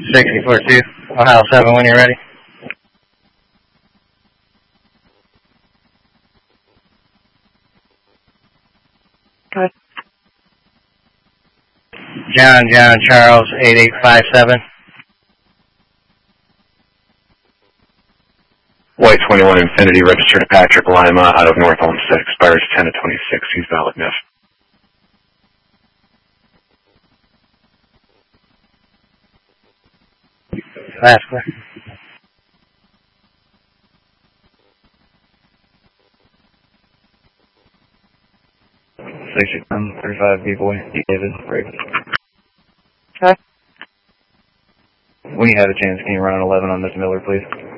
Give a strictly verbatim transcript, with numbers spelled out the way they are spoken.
sixty-four two, Ohio seven, when you're ready. Okay. John, John, Charles, eight eight five seven. White twenty-one Infinity, registered to Patrick Lima out of North Olmsted, expires ten to twenty-six, use valid N I F. Last one. sixty-one thirty-five B-Boy, D. David, break. Okay. When you have a chance, can you run an eleven on Miss Miller, please?